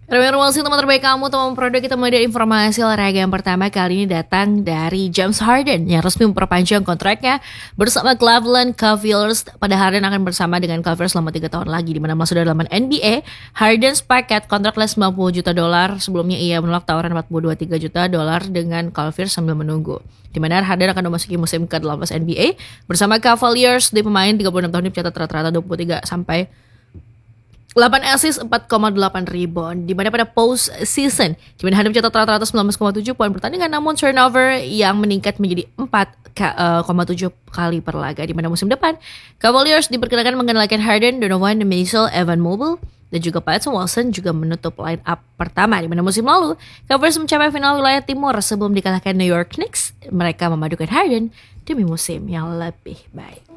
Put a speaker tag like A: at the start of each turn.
A: Informasi teman terbaik kamu, teman produk kita mulai dari informasi olahraga yang pertama kali ini datang dari James Harden yang resmi memperpanjang kontraknya bersama Cleveland Cavaliers. Pada Harden akan bersama dengan Cavaliers selama 3 tahun lagi, di mana masuk dalam NBA. Harden sepakat kontrak les $90 juta. Sebelumnya ia menolak tawaran $42.3 juta dengan Cavaliers sambil menunggu. Di mana Harden akan memasuki musim ke-18 NBA bersama Cavaliers. Di pemain 36 tahun ini mencatat rata-rata 23 sampai 8 assist, 4,8 rebound. Di mana pada post season, di mana Harden mencatat rata-rata 19,7 poin pertandingan, namun turnover yang meningkat menjadi 4,7 kali per laga. Di mana musim depan, Cavaliers diperkirakan mengenalkan Harden, Donovan Mitchell, Evan Mobley, dan juga Patson Wilson juga menutup line up pertama. Di mana musim lalu, Cavaliers mencapai final wilayah timur sebelum dikalahkan New York Knicks. Mereka memadukan Harden demi musim yang lebih baik.